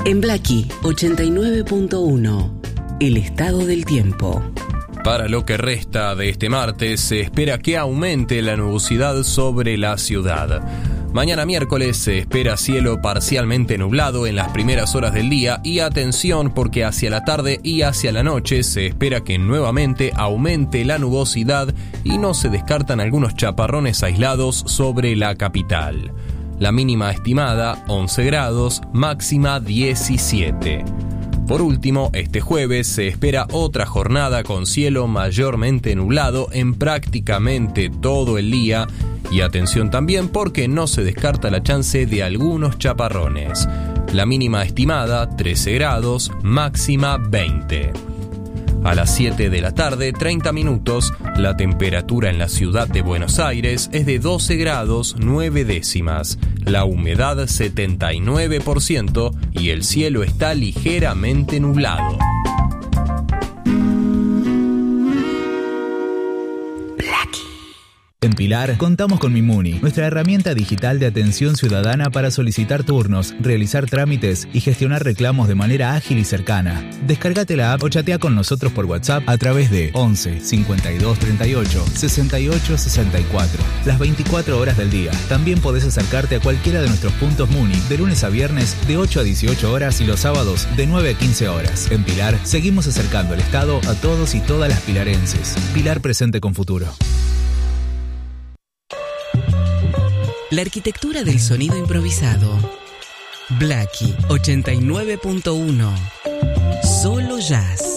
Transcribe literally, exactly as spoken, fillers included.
En Blackie ochenta y nueve punto uno, el estado del tiempo. Para lo que resta de este martes, se espera que aumente la nubosidad sobre la ciudad. Mañana miércoles se espera cielo parcialmente nublado en las primeras horas del día y atención porque hacia la tarde y hacia la noche se espera que nuevamente aumente la nubosidad y no se descartan algunos chaparrones aislados sobre la capital. La mínima estimada once grados, máxima diecisiete. Por último, este jueves se espera otra jornada con cielo mayormente nublado en prácticamente todo el día y atención también porque no se descarta la chance de algunos chaparrones. La mínima estimada trece grados, máxima veinte. A las siete de la tarde, treinta minutos, la temperatura en la ciudad de Buenos Aires es de doce grados nueve décimas, la humedad setenta y nueve por ciento y el cielo está ligeramente nublado. En Pilar contamos con Mimuni, nuestra herramienta digital de atención ciudadana para solicitar turnos, realizar trámites y gestionar reclamos de manera ágil y cercana. Descárgate la app o chatea con nosotros por WhatsApp a través de once cincuenta y dos treinta y ocho sesenta y ocho sesenta y cuatro, las veinticuatro horas del día. También podés acercarte a cualquiera de nuestros puntos Muni de lunes a viernes de ocho a dieciocho horas y los sábados de nueve a quince horas. En Pilar seguimos acercando el Estado a todos y todas las pilarenses. Pilar presente con futuro. La arquitectura del sonido improvisado. Blackie ochenta y nueve punto uno. Solo jazz.